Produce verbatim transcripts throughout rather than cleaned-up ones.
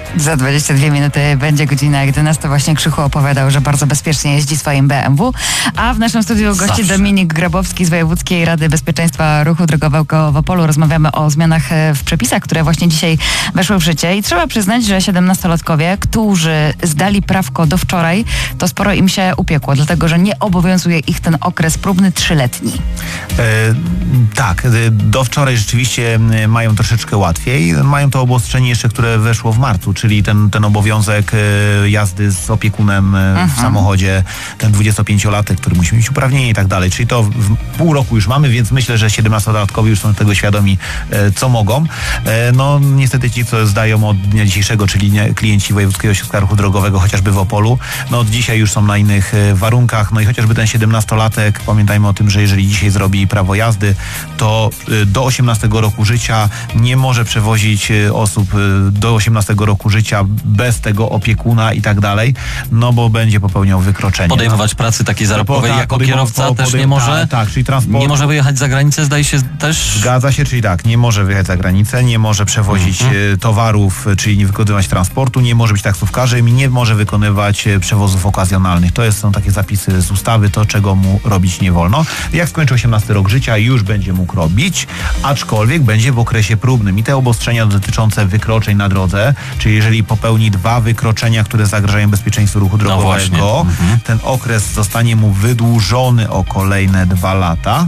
Za dwadzieścia dwie minuty będzie godzina jedenasta. Właśnie Krzychu opowiadał, że bardzo bezpiecznie jeździ swoim B M W. A w naszym studiu gości Zawsze. Dominik Grabowski z Wojewódzkiej Rady Bezpieczeństwa Ruchu Drogowego w Opolu. Rozmawiamy o zmianach w przepisach, które właśnie dzisiaj weszły w życie. I trzeba przyznać, że siedemnastolatkowie, którzy zdali prawko do wczoraj, to sporo im się upiekło, dlatego że nie obowiązuje ich ten okres próbny trzyletni. E, tak, do wczoraj rzeczywiście mają troszeczkę łatwiej. Mają to obostrzenie jeszcze, które weszło w marcu, czyli ten, ten obowiązek jazdy z opiekunem mhm. w samochodzie, ten dwudziestopięciolatek, który musi mieć uprawnienie i tak dalej. Czyli to w pół roku już mamy, więc myślę, że siedemnastolatkowie już są tego świadomi, co mogą. No niestety ci, co zdają od dnia dzisiejszego, czyli klienci Wojewódzkiego Ośrodka Ruchu Drogowego, chociażby w Opolu, no od dzisiaj już są na innych warunkach. No i chociażby ten siedemnastolatek, pamiętajmy o tym, że jeżeli dzisiaj zrobi prawo jazdy, to do osiemnastego roku życia nie może przewozić osób do osiemnastego roku życia bez tego opiekuna i tak dalej, no bo będzie popełniał wykroczenie. Podejmować no. pracy takiej zarobkowej tak, jako kierowca po, też nie może? Tak, tak, czyli transport. Nie może wyjechać za granicę, zdaje się też? Zgadza się, czyli tak, nie może wyjechać za granicę, nie może przewozić mhm. towarów, czyli nie wykonywać transportu, nie może być taksówkarzem i nie może wykonywać przewozów okazjonalnych. To jest, są takie zapisy z ustawy, to czego mu robić nie wolno. Jak skończy osiemnasty rok życia, już będzie mógł robić, aczkolwiek będzie w okresie próbnym. I te obostrzenia dotyczące wykroczeń na drodze, czyli jeżeli popełni dwa wykroczenia, które zagrażają bezpieczeństwu ruchu drogowego, no mhm. ten okres zostanie mu wydłużony o kolejne dwa lata.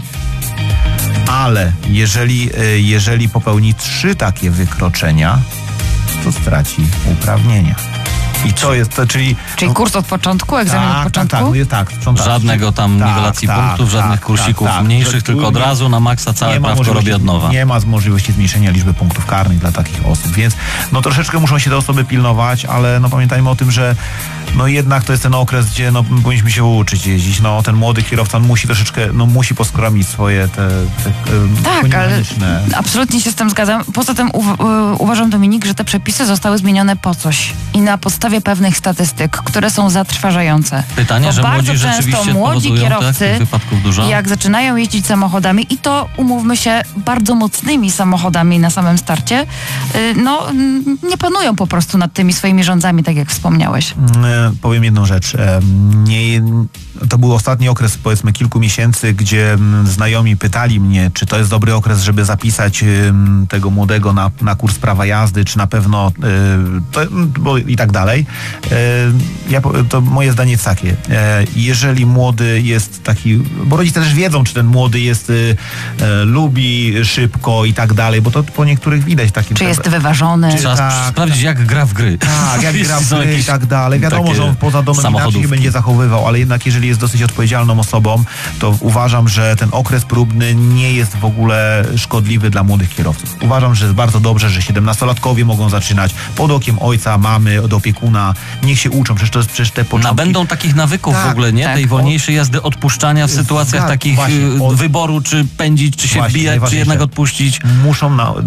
Ale jeżeli, jeżeli popełni trzy takie wykroczenia, to straci uprawnienia. I to jest to, czyli... Czyli no, kurs od początku, egzamin tak, od początku? Tak, tak, tak, tak, żadnego tam tak, niwelacji tak, punktów, tak, żadnych tak, kursików tak, tak, mniejszych, tak, tylko od razu na maksa całe prawko robi od nowa. Nie ma możliwości zmniejszenia liczby punktów karnych dla takich osób, więc no troszeczkę muszą się te osoby pilnować, ale no pamiętajmy o tym, że no jednak to jest ten okres, gdzie no powinniśmy się uczyć jeździć. No ten młody kierowca musi troszeczkę, no musi poskromić swoje te... te tak, ale absolutnie się z tym zgadzam. Poza tym u- uważam, Dominik, że te przepisy zostały zmienione po coś i na podstawie pewnych statystyk, które są zatrważające. Pytanie, Bo że bardzo młodzi często rzeczywiście młodzi kierowcy, tak, wypadków dużo? Jak zaczynają jeździć samochodami i to, umówmy się, bardzo mocnymi samochodami na samym starcie, no nie panują po prostu nad tymi swoimi rządzami, tak jak wspomniałeś. Powiem jedną rzecz. Nie, to był ostatni okres, powiedzmy, kilku miesięcy, gdzie znajomi pytali mnie, czy to jest dobry okres, żeby zapisać tego młodego na, na kurs prawa jazdy, czy na pewno to, bo i tak dalej. Ja, to moje zdanie jest takie. Jeżeli młody jest taki, bo rodzice też wiedzą, czy ten młody jest, lubi szybko i tak dalej, bo to po niektórych widać. Takim, czy jest wyważony. Trzeba tak, sprawdzić, jak gra w gry. Tak, jak gra w gry i tak dalej. Wiadomo, że on poza domem inaczej się będzie zachowywał, ale jednak jeżeli jest dosyć odpowiedzialną osobą, to uważam, że ten okres próbny nie jest w ogóle szkodliwy dla młodych kierowców. Uważam, że jest bardzo dobrze, że siedemnastolatkowie mogą zaczynać pod okiem ojca, mamy, od opiekuna. Niech się uczą, przecież to jest przecież te początki. Nabędą takich nawyków tak, w ogóle, nie? Tak. Tej wolniejszej jazdy, odpuszczania w sytuacjach tak, takich właśnie, od... wyboru, czy pędzić, czy się wbijać, czy jednak odpuścić. Muszą na,